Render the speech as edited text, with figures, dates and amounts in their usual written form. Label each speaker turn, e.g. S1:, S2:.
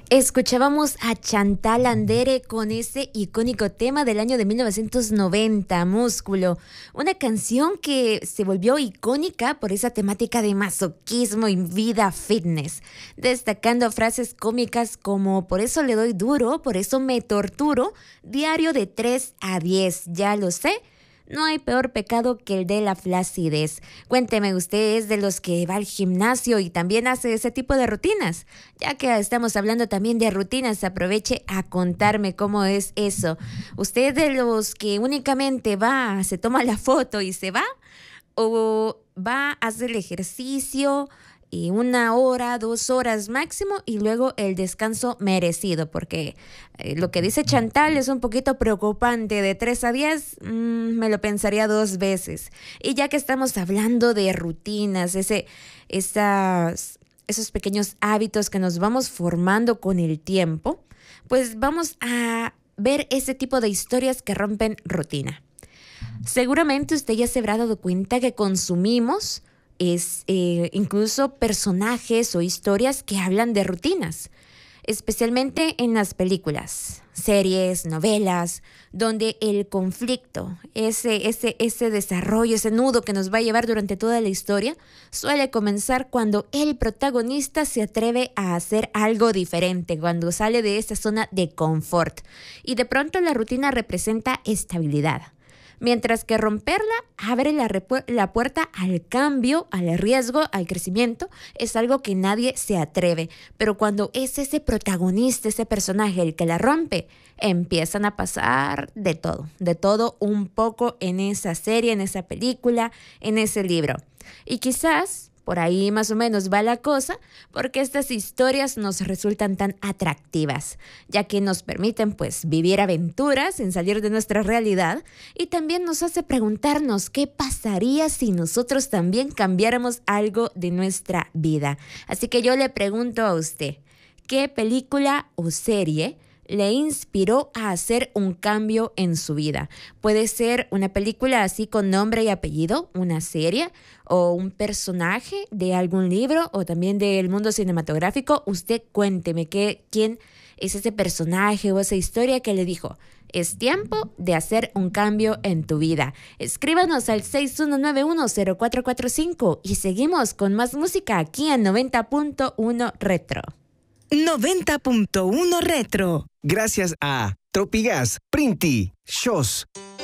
S1: Escuchábamos a Chantal Andere con ese icónico tema del año de 1990, Músculo, una canción que se volvió icónica por esa temática de masoquismo y vida fitness, destacando frases cómicas como "por eso le doy duro, por eso me torturo, diario de 3 a 10, ya lo sé. No hay peor pecado que el de la flacidez". Cuénteme, ¿usted es de los que va al gimnasio y también hace ese tipo de rutinas? Ya que estamos hablando también de rutinas, aproveche a contarme cómo es eso. ¿Usted es de los que únicamente va, se toma la foto y se va? ¿O va a hacer el ejercicio y 1 hora, 2 horas máximo y luego el descanso merecido? Porque lo que dice Chantal es un poquito preocupante. De 3 a 10, me lo pensaría 2 veces. Y ya que estamos hablando de rutinas, esos pequeños hábitos que nos vamos formando con el tiempo, pues vamos a ver ese tipo de historias que rompen rutina. Seguramente usted ya se habrá dado cuenta que consumimos incluso personajes o historias que hablan de rutinas, especialmente en las películas, series, novelas, donde el conflicto, ese desarrollo, ese nudo que nos va a llevar durante toda la historia, suele comenzar cuando el protagonista se atreve a hacer algo diferente, cuando sale de esa zona de confort. Y de pronto la rutina representa estabilidad. Mientras que romperla abre la puerta al cambio, al riesgo, al crecimiento, es algo que nadie se atreve. Pero cuando es ese protagonista, ese personaje el que la rompe, empiezan a pasar de todo un poco en esa serie, en esa película, en ese libro. Y quizás por ahí más o menos va la cosa, porque estas historias nos resultan tan atractivas, ya que nos permiten pues vivir aventuras sin salir de nuestra realidad y también nos hace preguntarnos qué pasaría si nosotros también cambiáramos algo de nuestra vida. Así que yo le pregunto a usted, ¿qué película o serie le inspiró a hacer un cambio en su vida? Puede ser una película así con nombre y apellido, una serie o un personaje de algún libro o también del mundo cinematográfico. Usted cuénteme quién es ese personaje o esa historia que le dijo: es tiempo de hacer un cambio en tu vida. Escríbanos al 61910445 y seguimos con más música aquí en 90.1 Retro.
S2: 90.1 Retro.
S3: Gracias a Tropigas, Printi, Shows,